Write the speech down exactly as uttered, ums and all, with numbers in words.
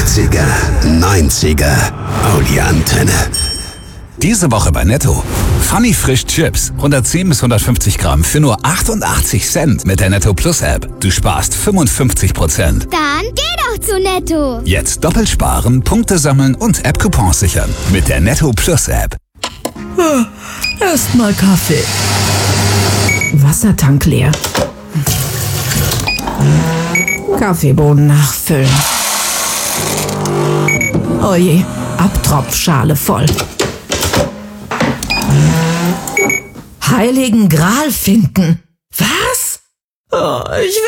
achtziger, neunziger, Audi-Antenne. Diese Woche bei Netto. Funny Frisch Chips. hundertzehn bis hundertfünfzig Gramm für nur achtundachtzig Cent mit der Netto Plus App. Du sparst fünfundfünfzig Prozent. Dann geh doch zu Netto. Jetzt doppelt sparen, Punkte sammeln und App-Coupons sichern. Mit der Netto Plus App. Erstmal Kaffee. Wassertank leer. Kaffeebohnen nachfüllen. Oje, Abtropfschale voll. Heiligen Gral finden. Was? Oh, ich